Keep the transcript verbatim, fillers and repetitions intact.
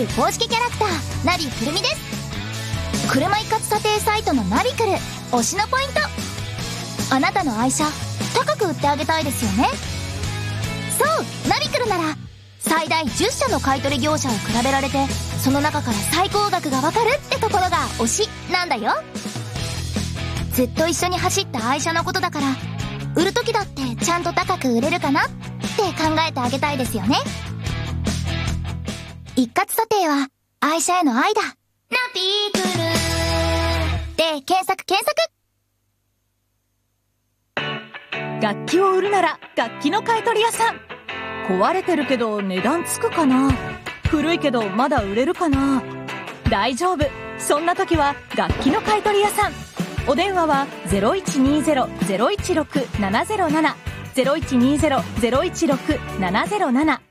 ル公式キャラクターナビくるみです。車一括査定サイトのナビくる推しのポイント、あなたの愛車高く売ってあげたいですよね。そう、ナビくるなら最大じゅっしゃの買取業者を比べられて、その中から最高額がわかるってところが推しなんだよ。ずっと一緒に走った愛車のことだから、売る時だってちゃんと高く売れるかなって考えてあげたいですよね。一括査定は愛車への愛だ。ナビくるで検索検索。 楽器を売るなら楽器の買取屋さん。壊れてるけど値段つくかな、古いけどまだ売れるかな。大丈夫、そんな時は楽器の買取屋さん。お電話は ゼロいちにゼロ ゼロいちろく ななゼロなな ゼロいちにゼロ ゼロいちろく ななゼロなな